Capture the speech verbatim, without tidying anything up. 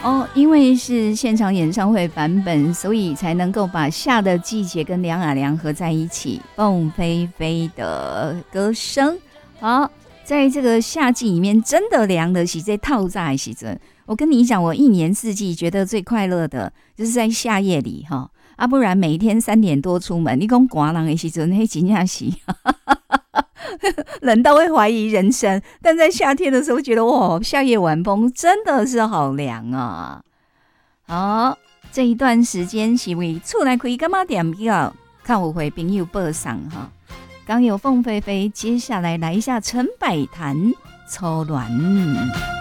哦，因为是现场演唱会版本，所以才能够把夏的季节跟梁雅良合在一起。凤飞飞的歌声，好，在这个夏季里面，真的凉的是在透早的时阵。我跟你讲，我一年四季觉得最快乐的，就是在夏夜里哈，啊，不然每一天三点多出门，你讲寒冷的时阵，那真正是冷到会怀疑人生。但在夏天的时候，觉得哇，夏夜晚风真的是好凉啊！好，这一段时间是为厝内开干嘛点票，看有回朋友报上哈。刚有凤飞飞，接下来来一下陈百潭《初恋》。